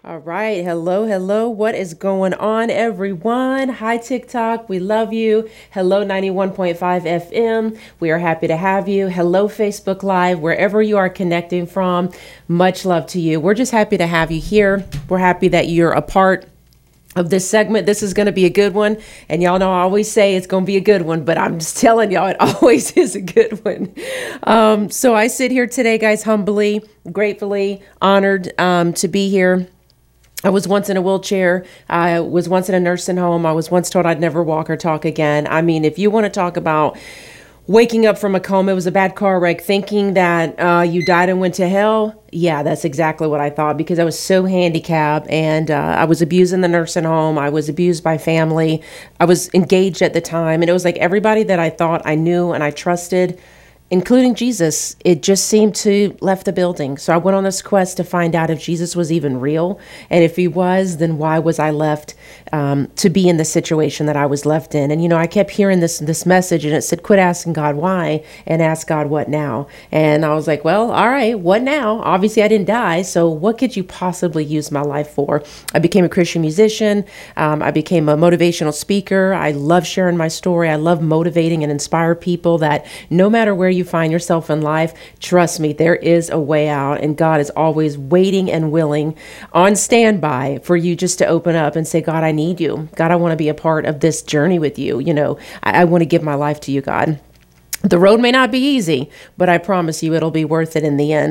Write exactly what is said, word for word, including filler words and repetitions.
All right. Hello, hello. What is going on, everyone? Hi, TikTok. We love you. Hello, ninety-one point five F M. We are happy to have you. Hello, Facebook Live, wherever you are connecting from. Much love to you. We're just happy to have you here. We're happy that you're a part of this segment. This is going to be a good one. And y'all know I always say it's going to be a good one, but I'm just telling y'all it always is a good one. Um, so I sit here today, guys, humbly, gratefully honored um, to be here. I was once in a wheelchair. I was once in a nursing home. I was once told I'd never walk or talk again. I mean, if you want to talk about waking up from a coma, it was a bad car wreck, thinking that uh, you died and went to hell. Yeah, that's exactly what I thought, because I was so handicapped, and uh, I was abused in the nursing home. I was abused by family. I was engaged at the time. And it was like everybody that I thought I knew and I trusted, including Jesus, it just seemed to left the building. So I went on this quest to find out if Jesus was even real. And if he was, then why was I left um, to be in the situation that I was left in? And, you know, I kept hearing this this message, and it said, quit asking God why and ask God what now. And I was like, well, all right, what now? Obviously, I didn't die. So what could you possibly use my life for? I became a Christian musician. Um, I became a motivational speaker. I love sharing my story. I love motivating and inspire people that no matter where you you find yourself in life, trust me, there is a way out, and God is always waiting and willing on standby for you just to open up and say, God, I need you. God, I want to be a part of this journey with you. You know, I, I want to give my life to you, God. The road may not be easy, but I promise you it'll be worth it in the end.